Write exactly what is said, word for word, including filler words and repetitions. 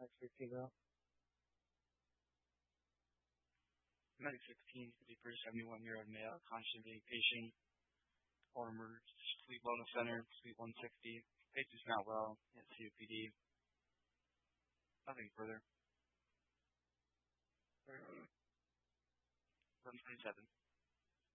Medic sixteen though. Medic sixteen, fifty-first, seventy-one-year-old male, conscious being patient, armored, sleep wellness center, sleep one sixty. Patient's not well, and C O P D. Nothing further. Uh, eleven twenty-seven.